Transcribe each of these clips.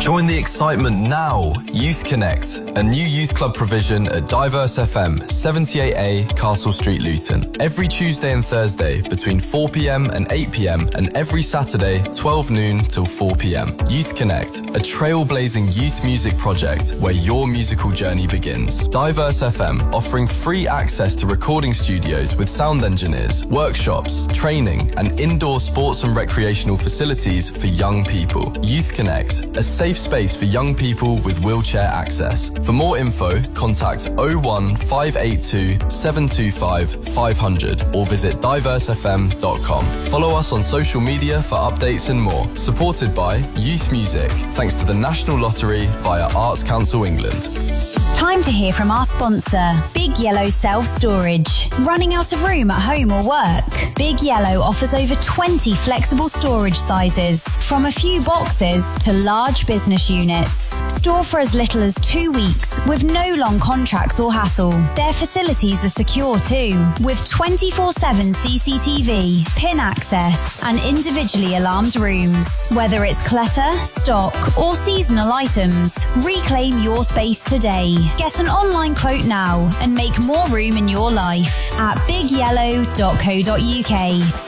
Join the excitement now. Youth Connect, a new youth club provision at Diverse FM, 78A, Castle Street, Luton. Every Tuesday and Thursday between 4 p.m. and 8 p.m. and every Saturday, 12 noon till 4 p.m. Youth Connect, a trailblazing youth music project where your musical journey begins. Diverse FM, offering free access to recording studios with sound engineers, workshops, training, and indoor sports and recreational facilities for young people. Youth Connect, a safe space for young people with wheelchair access. For more info, contact 01582 725 500 or visit diversefm.com. Follow us on social media for updates and more. Supported by Youth Music, thanks to the National Lottery via Arts Council England. Time to hear from our sponsor, Big Yellow Self-Storage. Running out of room at home or work? Big Yellow offers over 20 flexible storage sizes, from a few boxes to large business units. Store for as little as 2 weeks with no long contracts or hassle. Their facilities are secure too, with 24/7 CCTV, PIN access and individually alarmed rooms. Whether it's clutter, stock or seasonal items, reclaim your space today. Get an online quote now and make more room in your life at bigyellow.co.uk.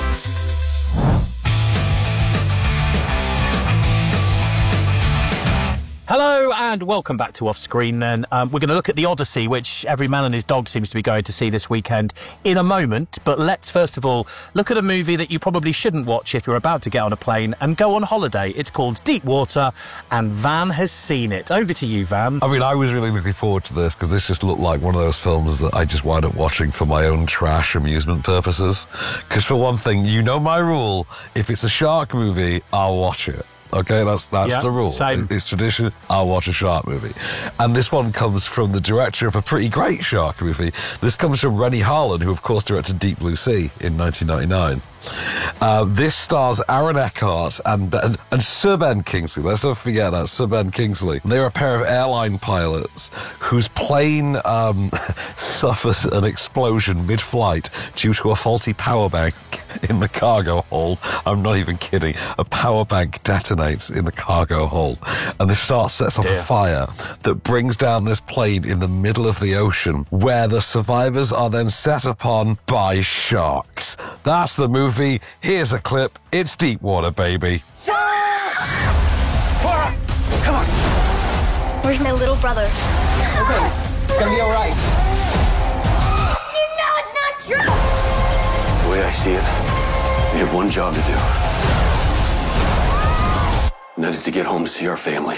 Hello and welcome back to Off Screen then. We're going to look at The Odyssey, which every man and his dog seems to be going to see this weekend in a moment. But let's first of all look at a movie that you probably shouldn't watch if you're about to get on a plane and go on holiday. It's called Deep Water and Van has seen it. Over to you, Van. I mean, I was really looking forward to this because this just looked like one of those films that I just wind up watching for my own trash amusement purposes. Because for one thing, you know my rule, if it's a shark movie, I'll watch it. Okay, that's the rule. Same. It's tradition. I'll watch a shark movie. And this one comes from the director of a pretty great shark movie. This comes from Renny Harlin, who of course directed Deep Blue Sea in 1999. This stars Aaron Eckhart and Sir Ben Kingsley. Let's not forget that, Sir Ben Kingsley. They're a pair of airline pilots whose plane suffers an explosion mid-flight due to a faulty power bank in the cargo hold. I'm not even kidding. A power bank detonates in the cargo hold, and this sets off a fire that brings down this plane in the middle of the ocean, where the survivors are then set upon by sharks. That's the movie. Here's a clip. It's Deep Water, baby. Cora, come on. Where's my little brother? Okay, it's gonna be all right. You know it's not true! The way I see it, we have one job to do. And that is to get home to see our families.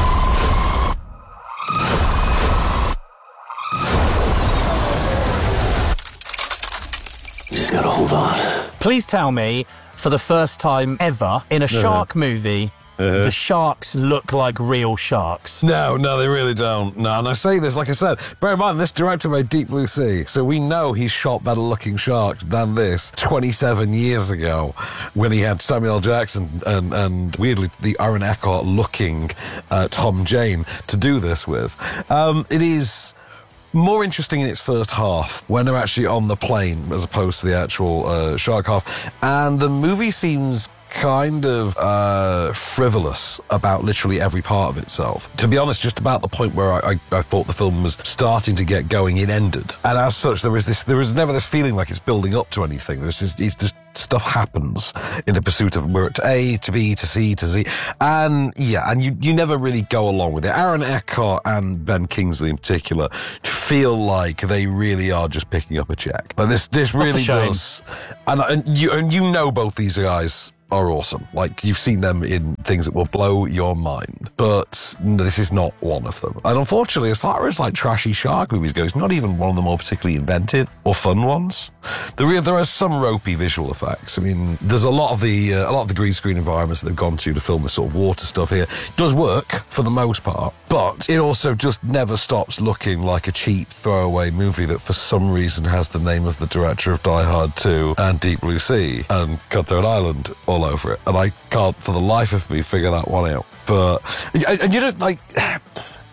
You just gotta hold on. Please tell me, for the first time ever in a shark movie, the sharks look like real sharks. No, they really don't. No, and I say this, like I said, bear in mind, this director made Deep Blue Sea, so we know he shot better looking sharks than this 27 years ago when he had Samuel Jackson and weirdly, the Aaron Eckhart looking Tom Jane to do this with. It is more interesting in its first half when they're actually on the plane as opposed to the actual shark half, and the movie seems kind of frivolous about literally every part of itself. To be honest, just about the point where I thought the film was starting to get going, it ended. And as such, there was never this feeling like it's building up to anything. It's just stuff happens in the pursuit of we're at A to B to C to Z, and you never really go along with it. Aaron Eckhart and Ben Kingsley in particular feel like they really are just picking up a check. But this really does, and you know both these guys are awesome. Like, you've seen them in things that will blow your mind, but this is not one of them. And unfortunately, as far as like trashy shark movies go, it's not even one of the more particularly inventive or fun ones. There are some ropey visual effects. I mean, there's a lot of the green screen environments that they've gone to film this sort of water stuff here. It does work for the most part, but it also just never stops looking like a cheap throwaway movie that for some reason has the name of the director of Die Hard 2 and Deep Blue Sea and Cutthroat Island all over it, and I can't for the life of me figure that one out. But and you don't like.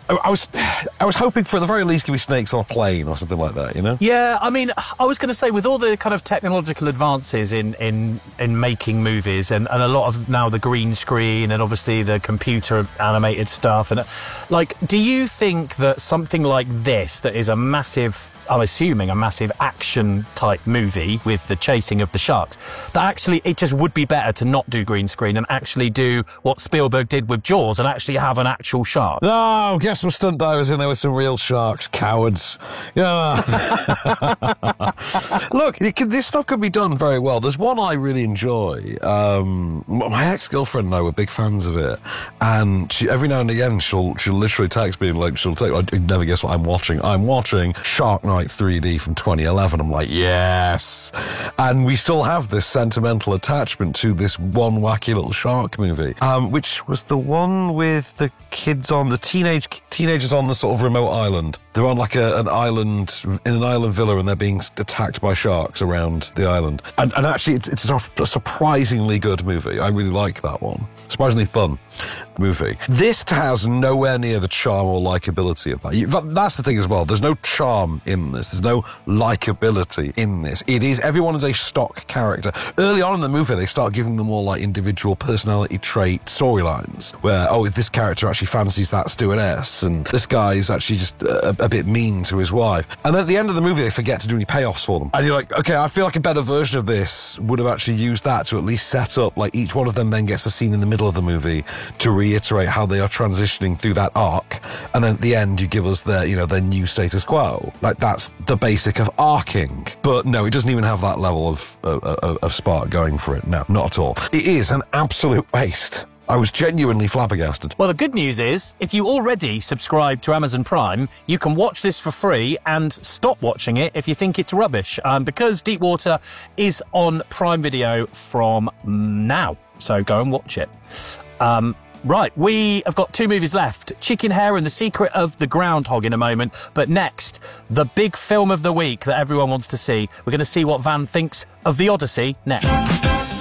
I was hoping for at the very least give me snakes on a plane or something like that, you know? Yeah, I mean, I was going to say, with all the kind of technological advances in making movies and a lot of now the green screen and obviously the computer animated stuff, and like, do you think that something like this, that is a massive, I'm assuming a massive action type movie with the chasing of the sharks, that actually it just would be better to not do green screen and actually do what Spielberg did with Jaws and actually have an actual shark? No, get some stunt divers in there with some real sharks, cowards. Yeah. Look, this stuff can be done very well. There's one I really enjoy. My ex-girlfriend and I were big fans of it, and every now and again she'll literally text me and like I'd never guess what I'm watching. I'm watching Shark Night 3D from 2011. I'm like, yes. And we still have this sentimental attachment to this one wacky little shark movie, which was the one with the kids on the teenagers on the sort of remote island. They're on like an island, in an island villa, and they're being attacked by sharks around the island. And actually, it's a surprisingly good movie. I really like that one. Surprisingly fun movie. This has nowhere near the charm or likability of that. That's the thing as well. There's no charm in this. There's no likability in this. Everyone is a stock character. Early on in the movie, they start giving them more like individual personality trait storylines, where, this character actually fancies that stewardess, and this guy is actually just a bit mean to his wife. And then at the end of the movie, they forget to do any payoffs for them. And you're like, okay, I feel like a better version of this would have actually used that to at least set up, like, each one of them then gets a scene in the middle of the movie to reiterate how they are transitioning through that arc. And then at the end, you give us their new status quo. Like, that's the basic of arcing. But no, it doesn't even have that level of spark going for it. No, not at all. It is an absolute waste. I was genuinely flabbergasted. Well, the good news is, if you already subscribe to Amazon Prime, you can watch this for free and stop watching it if you think it's rubbish, because Deepwater is on Prime Video from now. So go and watch it. Right, we have got 2 movies left. Chicken Hair and The Secret of the Groundhog in a moment. But next, the big film of the week that everyone wants to see. We're going to see what Van thinks of The Odyssey next.